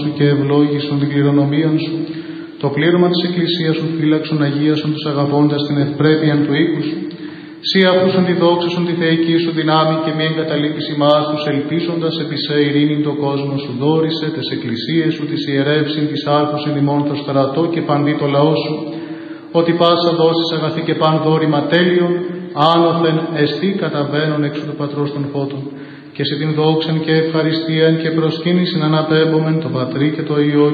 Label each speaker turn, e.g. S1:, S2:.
S1: σου και ευλόγησον την κληρονομίαν σου. Το πλήρωμα της Εκκλησίας σου φύλαξον αγίασον τους αγαπώντας την ευπρέπεια του οίκου σου. Σύ ακούσον τη δόξα σου, τη θεϊκή σου δυνάμει και μη εγκαταλείπεις ημάς τους ελπίζοντας επί σε ειρήνην το κόσμο σου δόρισε, τες εκκλησίες σου, της ιερεύσιν, της άρχουσιν ημών το στρατό και παντί το λαό σου, ότι πάσα δώσεις αγαθή και παν δόρημα τέλειον, άνωθεν εστί καταβαίνον έξω του Πατρός των φώτων, και σε την δόξαν και ευχαριστίαν και προσκύνησιν αναπέμπομεν το Πατρί και το Υιό